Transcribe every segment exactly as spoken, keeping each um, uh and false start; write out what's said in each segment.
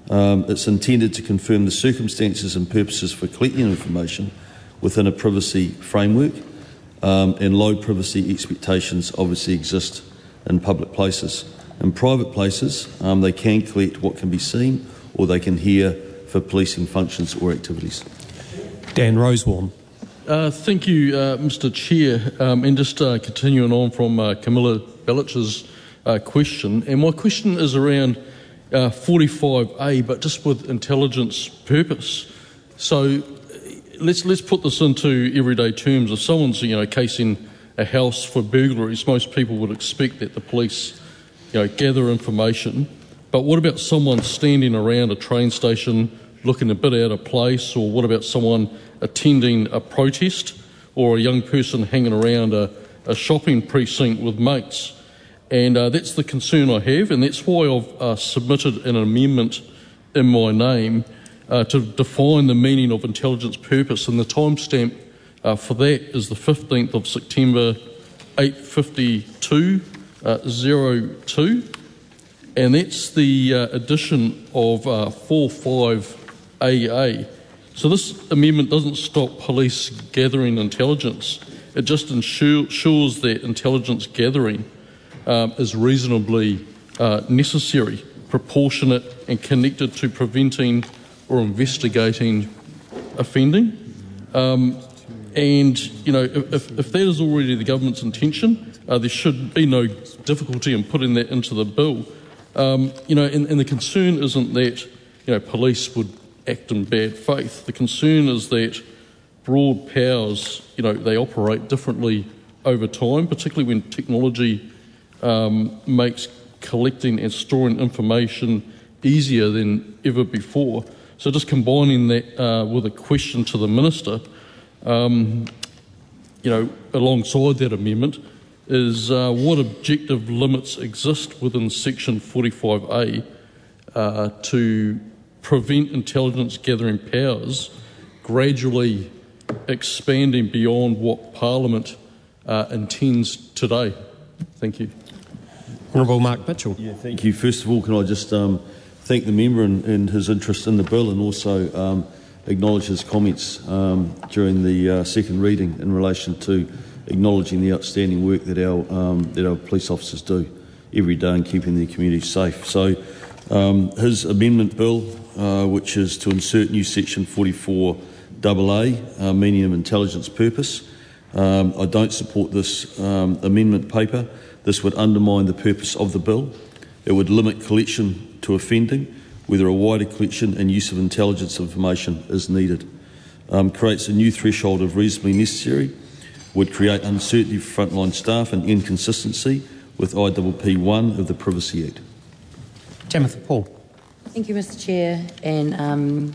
Um, it's intended to confirm the circumstances and purposes for collecting information within a privacy framework, um, and low privacy expectations obviously exist in public places. In private places, um, they can collect what can be seen or they can hear for policing functions or activities. Dan Rosewarne. Uh, thank you, uh, Mister Chair. Um, and just uh, continuing on from uh, Camilla Bellich's uh, question, and my question is around uh, forty-five A, but just with intelligence purpose. So let's let's put this into everyday terms. If someone's you know casing a house for burglaries, most people would expect that the police you know gather information. But what about someone standing around a train station looking a bit out of place, or what about someone attending a protest, or a young person hanging around a, a shopping precinct with mates? And uh, that's the concern I have, and that's why I've uh, submitted an amendment in my name uh, to define the meaning of intelligence purpose, and the timestamp uh, for that is the fifteenth of September, eight fifty-two oh two, and that's the uh, addition of uh, forty-five A A. So this amendment doesn't stop police gathering intelligence. It just ensures that intelligence gathering um, is reasonably uh, necessary, proportionate and connected to preventing or investigating offending. Um, and, you know, if, if that is already the government's intention, uh, there should be no difficulty in putting that into the bill. Um, you know, and, and the concern isn't that, you know, police would act in bad faith. The concern is that broad powers, you know, they operate differently over time, particularly when technology um, makes collecting and storing information easier than ever before. So just combining that uh, with a question to the Minister, um, you know, alongside that amendment, is uh, what objective limits exist within Section forty-five A uh, to prevent intelligence gathering powers gradually expanding beyond what Parliament uh, intends today? Thank you. Honourable Mark Mitchell. Yeah, thank you. First of all, can I just um, thank the member and, and his interest in the bill, and also um, acknowledge his comments um, during the uh, second reading in relation to acknowledging the outstanding work that our um, that our police officers do every day in keeping their communities safe. So um, his amendment bill, uh, which is to insert new section forty-four A A, uh, meaning of intelligence purpose. Um, I don't support this um, amendment paper. This would undermine the purpose of the bill. It would limit collection to offending, whether a wider collection and use of intelligence information is needed. Um, creates a new threshold of reasonably necessary, would create uncertainty for frontline staff and inconsistency with I P P one of the Privacy Act. Timothy Paul. Thank you, Mister Chair, and um,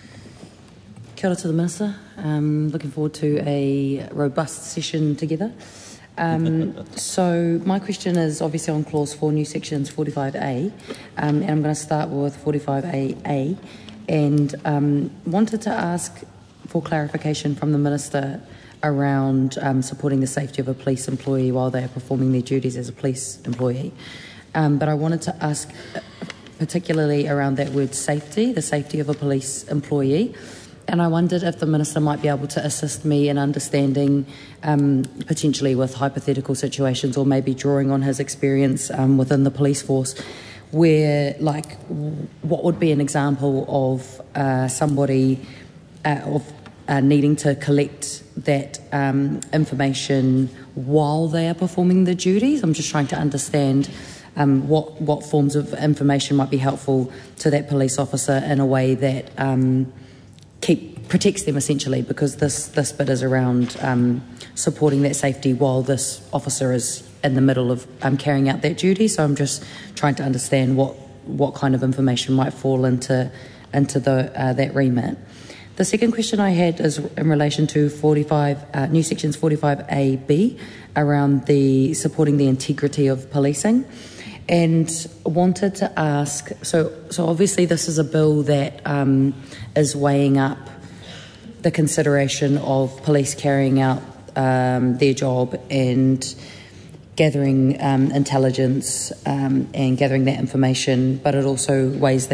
kia ora to the Minister. Um, looking forward to a robust session together. Um, so my question is obviously on clause four, new sections forty-five A, um, and I'm going to start with forty-five A A, and um, wanted to ask for clarification from the Minister around um, supporting the safety of a police employee while they are performing their duties as a police employee. Um, but I wanted to ask particularly around that word safety, the safety of a police employee. And I wondered if the Minister might be able to assist me in understanding, um, potentially with hypothetical situations, or maybe drawing on his experience um, within the police force, where, like, what would be an example of uh, somebody uh, of uh, needing to collect that um, information while they are performing the duties? I'm just trying to understand um, what what forms of information might be helpful to that police officer in a way that Um, keep protects them, essentially, because this this bit is around um, supporting that safety while this officer is in the middle of um, carrying out that duty. So I'm just trying to understand what what kind of information might fall into into the uh, that remit. The second question I had is in relation to forty-five uh, new sections forty-five A B around the supporting the integrity of policing, and wanted to ask, so so obviously this is a bill that um, is weighing up the consideration of police carrying out um, their job and gathering um, intelligence um, and gathering that information, but it also weighs that